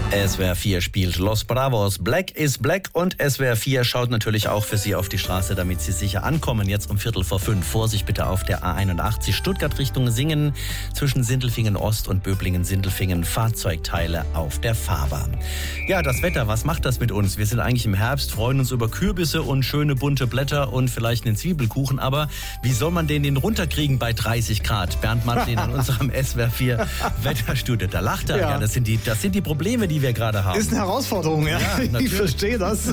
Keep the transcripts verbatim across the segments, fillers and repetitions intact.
S W R vier spielt Los Bravos. Black is Black und S W R vier schaut natürlich auch für Sie auf die Straße, damit Sie sicher ankommen. Jetzt um Viertel vor fünf. Vorsicht bitte auf der A einundachtzig Stuttgart Richtung Singen. Zwischen Sindelfingen Ost und Böblingen-Sindelfingen Fahrzeugteile auf der Fahrbahn. Ja, das Wetter, was macht das mit uns? Wir sind eigentlich im Herbst, freuen uns über Kürbisse und schöne bunte Blätter und vielleicht einen Zwiebelkuchen. Aber wie soll man den denn runterkriegen bei dreißig Grad? Bernd Martin in unserem S W R vier Wetterstudio. Da lacht er. Ja, ja das, sind die, das sind die Probleme, die wir gerade haben. Ist eine Herausforderung, ja. ja ich verstehe das.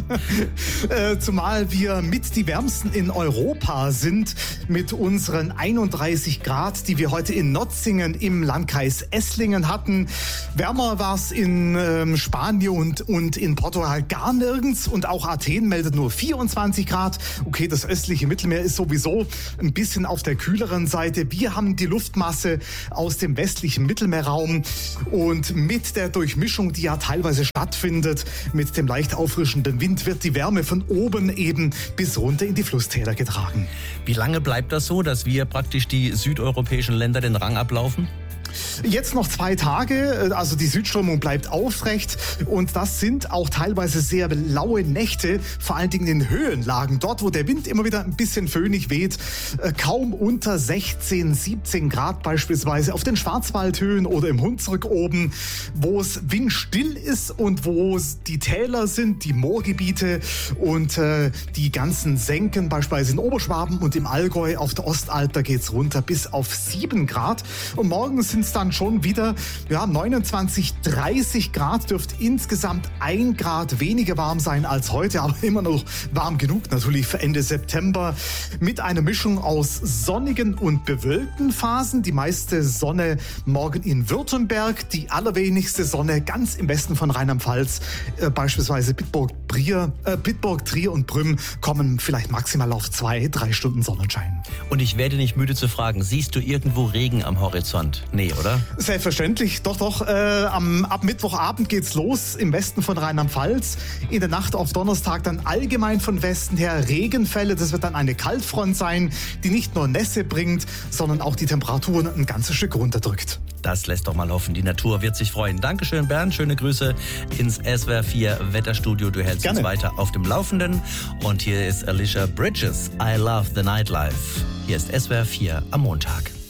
äh, zumal wir mit die wärmsten in Europa sind mit unseren einunddreißig Grad, die wir heute in Notzingen im Landkreis Esslingen hatten. Wärmer war es in ähm, Spanien und, und in Portugal gar nirgends. Und auch Athen meldet nur vierundzwanzig Grad. Okay, das östliche Mittelmeer ist sowieso ein bisschen auf der kühleren Seite. Wir haben die Luftmasse aus dem westlichen Mittelmeerraum. Und mit der Durchmischung, die ja teilweise stattfindet, mit dem leicht auffrischenden Wind wird die Wärme von oben eben bis runter in die Flusstäler getragen. Wie lange bleibt das so, dass wir praktisch die südeuropäischen Länder den Rang ablaufen? Jetzt noch zwei Tage, also die Südströmung bleibt aufrecht und das sind auch teilweise sehr laue Nächte, vor allen Dingen in Höhenlagen. Dort, wo der Wind immer wieder ein bisschen föhnig weht, kaum unter sechzehn, siebzehn Grad beispielsweise auf den Schwarzwaldhöhen oder im Hunsrück oben, wo es windstill ist und wo es die Täler sind, die Moorgebiete und äh, die ganzen Senken, beispielsweise in Oberschwaben und im Allgäu. Auf der Ostalb, da geht's runter bis auf sieben Grad und morgen sind es dann schon wieder ja, neunundzwanzig, dreißig Grad, dürfte insgesamt ein Grad weniger warm sein als heute, aber immer noch warm genug natürlich für Ende September mit einer Mischung aus sonnigen und bewölkten Phasen. Die meiste Sonne morgen in Württemberg, die allerwenigste Sonne ganz im Westen von Rheinland-Pfalz, äh, beispielsweise Bitburg, Trier, äh, Bitburg, Trier und Brünn kommen vielleicht maximal auf zwei, drei Stunden Sonnenschein. Und ich werde nicht müde zu fragen, siehst du irgendwo Regen am Horizont? Nee, oder? Selbstverständlich, doch, doch. Äh, am, ab Mittwochabend geht's los im Westen von Rheinland-Pfalz. In der Nacht auf Donnerstag dann allgemein von Westen her Regenfälle. Das wird dann eine Kaltfront sein, die nicht nur Nässe bringt, sondern auch die Temperaturen ein ganzes Stück runterdrückt. Das lässt doch mal hoffen. Die Natur wird sich freuen. Dankeschön, Bernd. Schöne Grüße ins S W R vier Wetterstudio. Du hältst Gerne. uns weiter auf dem Laufenden. Und hier ist Alicia Bridges. I love the nightlife. Hier ist S W R vier am Montag.